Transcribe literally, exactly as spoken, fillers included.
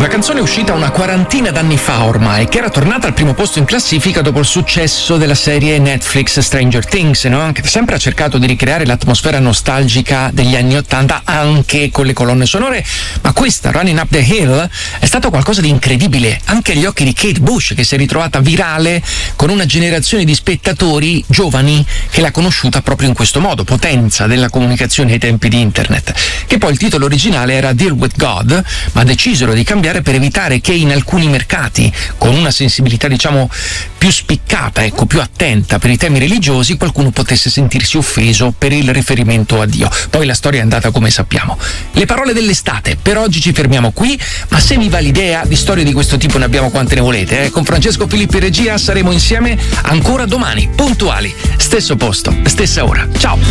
La canzone è uscita una quarantina d'anni fa ormai, che era tornata al primo posto in classifica dopo il successo della serie Netflix Stranger Things, no? Che sempre ha cercato di ricreare l'atmosfera nostalgica degli anni Ottanta anche con le colonne sonore, ma questa, Running Up the Hill, è stato qualcosa di incredibile anche agli occhi di Kate Bush, che si è ritrovata virale con una generazione di spettatori giovani che l'ha conosciuta proprio in questo modo, potenza della comunicazione ai tempi di internet. Che poi il titolo originale era Deal with God, ma decisero di cambiare per evitare che in alcuni mercati, con una sensibilità diciamo più spiccata, ecco, più attenta per i temi religiosi, qualcuno potesse sentirsi offeso per il riferimento a Dio. Poi la storia è andata come sappiamo. Le parole dell'estate, per oggi ci fermiamo qui, ma se vi va l'idea, di storie di questo tipo ne abbiamo quante ne volete, eh? Con Francesco Filippi regia saremo insieme ancora domani, puntuali, stesso posto, stessa ora. Ciao!